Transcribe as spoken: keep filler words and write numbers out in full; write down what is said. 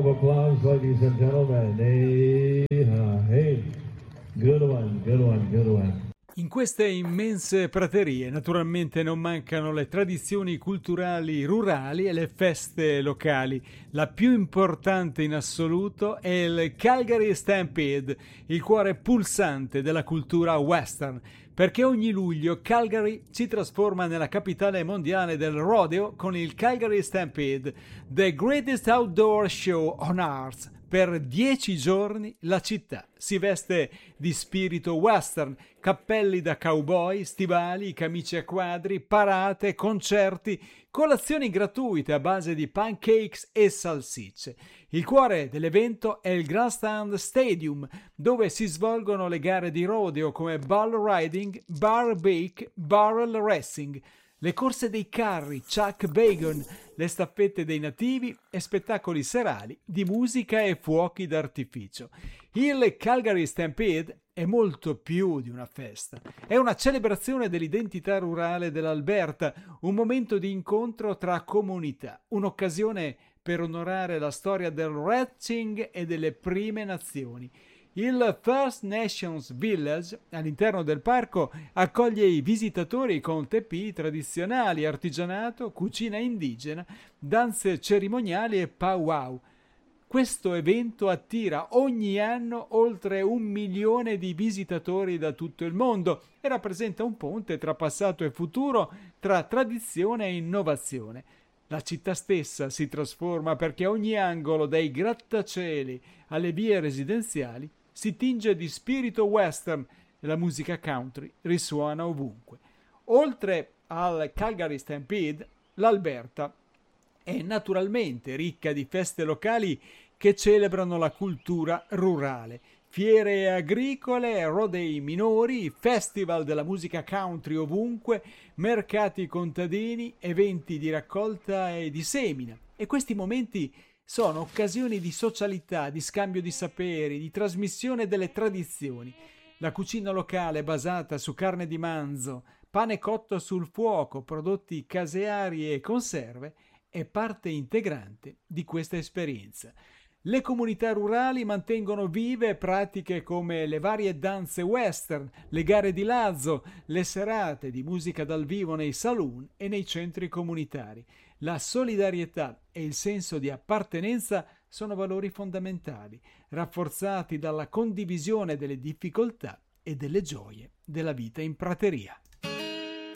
of applause, ladies and gentlemen. Hey, hey. Good one, good one, good one. In queste immense praterie naturalmente non mancano le tradizioni culturali rurali e le feste locali. La più importante in assoluto è il Calgary Stampede, il cuore pulsante della cultura western, perché ogni luglio Calgary si trasforma nella capitale mondiale del rodeo con il Calgary Stampede, the greatest outdoor show on earth. Per dieci giorni la città si veste di spirito western, cappelli da cowboy, stivali, camicie a quadri, parate, concerti, colazioni gratuite a base di pancakes e salsicce. Il cuore dell'evento è il Grandstand Stadium, dove si svolgono le gare di rodeo come bull riding, bar bake, barrel racing, le corse dei carri, Chuck Bagon, le staffette dei nativi e spettacoli serali di musica e fuochi d'artificio. Il Calgary Stampede è molto più di una festa. È una celebrazione dell'identità rurale dell'Alberta, un momento di incontro tra comunità, un'occasione per onorare la storia del ranching e delle prime nazioni. Il First Nations Village, all'interno del parco, accoglie i visitatori con teppi tradizionali, artigianato, cucina indigena, danze cerimoniali e powwow. Questo evento attira ogni anno oltre un milione di visitatori da tutto il mondo e rappresenta un ponte tra passato e futuro, tra tradizione e innovazione. La città stessa si trasforma perché ogni angolo, dai grattacieli alle vie residenziali, si tinge di spirito western e la musica country risuona ovunque. Oltre al Calgary Stampede, l'Alberta è naturalmente ricca di feste locali che celebrano la cultura rurale. Fiere agricole, rodei minori, festival della musica country ovunque, mercati contadini, eventi di raccolta e di semina. E questi momenti sono occasioni di socialità, di scambio di saperi, di trasmissione delle tradizioni. La cucina locale basata su carne di manzo, pane cotto sul fuoco, prodotti caseari e conserve è parte integrante di questa esperienza. Le comunità rurali mantengono vive pratiche come le varie danze western, le gare di lazzo, le serate di musica dal vivo nei saloon e nei centri comunitari. La solidarietà e il senso di appartenenza sono valori fondamentali, rafforzati dalla condivisione delle difficoltà e delle gioie della vita in prateria.